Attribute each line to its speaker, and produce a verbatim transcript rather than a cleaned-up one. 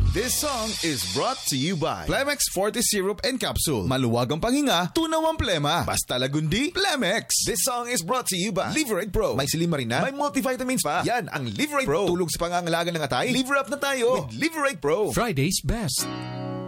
Speaker 1: This song is brought to you by Plemex Forte Syrup and Capsule. Maluwagang panghinga, tunaw ang plema. Basta lagundi, Plemex. This song is brought to you by Liverate Pro. May silimarina, may multivitamins pa. Yan ang Liverate Pro. Tulog sa pangangalaga ng atay. Liver up na tayo with Liverate Pro.
Speaker 2: Friday's Best.